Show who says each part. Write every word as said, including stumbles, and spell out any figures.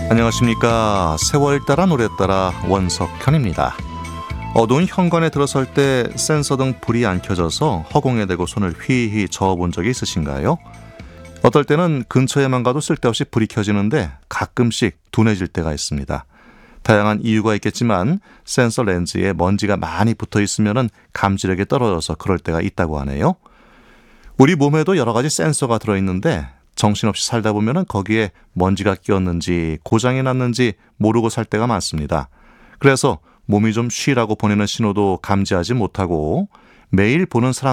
Speaker 1: 안녕하십니까. 세월 따라 노래 따라 원석현입니다. 어두운 현관에 들어설 때 센서 등 불이 안 켜져서 허공에 대고 손을 휘휘 저어본 적이 있으신가요? 어떨 때는 근처에만 가도 쓸데없이 불이 켜지는데 가끔씩 둔해질 때가 있습니다. 다양한 이유가 있겠지만 센서 렌즈에 먼지가 많이 붙어 있으면 감지력이 떨어져서 그럴 때가 있다고 하네요. 우리 몸에도 여러 가지 센서가 들어있는데 정신없이 살다 보면 거기에 먼지가 끼었는지 고장이 났는지 모르고 살 때가 많습니다. 그래서 몸이 좀 쉬라고 보내는 신호도 감지하지 못하고 매일 보는 사람